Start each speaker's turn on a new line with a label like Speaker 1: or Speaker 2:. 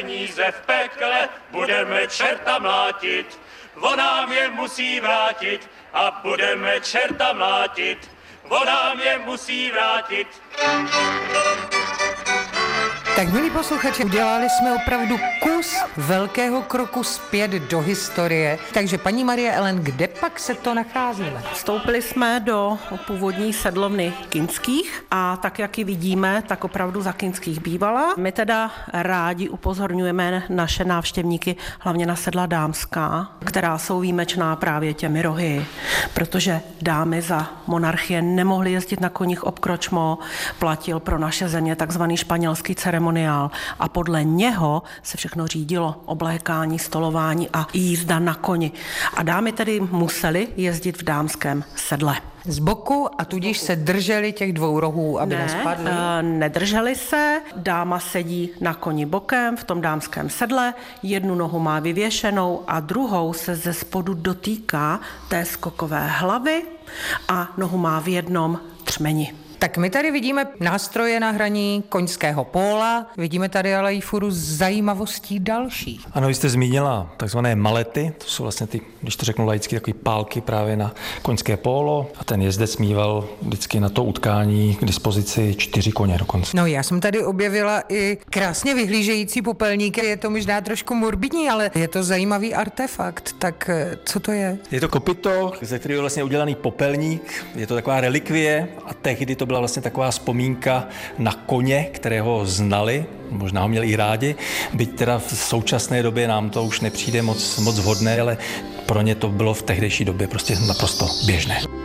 Speaker 1: Peníze v pekle budeme čerta mlátit, on nám je musí vrátit a budeme čerta mlátit, on nám je musí vrátit.
Speaker 2: Tak, milí posluchači, udělali jsme opravdu kus velkého kroku zpět do historie. Takže paní Marie Ellen, kde pak se to nacházíme?
Speaker 3: Vstoupili jsme do původní sedlovny Kinských a tak, jak ji vidíme, tak opravdu za Kinských bývala. My teda rádi upozorňujeme naše návštěvníky hlavně na sedla dámská, která jsou výjimečná právě těmi rohy, protože dámy za monarchie nemohly jezdit na koních obkročmo, platil pro naše země takzvaný španělský ceremoniál a podle něho se všechno řídilo, oblékání, stolování a jízda na koni. A dámy tedy musely jezdit v dámském sedle.
Speaker 2: Z boku a tudíž se drželi těch dvou rohů, aby nespadly?
Speaker 3: Nedrželi se. Dáma sedí na koni bokem v tom dámském sedle, jednu nohu má vyvěšenou a druhou se ze spodu dotýká té skokové hlavy a nohu má v jednom třmeni.
Speaker 2: Tak my tady vidíme nástroje na hraní koňského póla, vidíme tady ale i furu zajímavostí dalších.
Speaker 4: Ano, vy jste zmínila takzvané malety, to jsou vlastně ty, když to řeknu laicky, takové pálky právě na koňské pólo a ten jezdec mýval vždycky na to utkání k dispozici 4 koně dokonce.
Speaker 2: No, já jsem tady objevila i krásně vyhlížející popelníky, je to možná trošku morbidní, ale je to zajímavý artefakt, tak co to je?
Speaker 4: Je to kopyto, ze kterého je vlastně udělaný popelník, je to taková relikvie a tehdy to byla vlastně taková vzpomínka na koně, kterého znali, možná ho měli i rádi, byť teda v současné době nám to už nepřijde moc vhodné, ale pro ně to bylo v tehdejší době prostě naprosto běžné.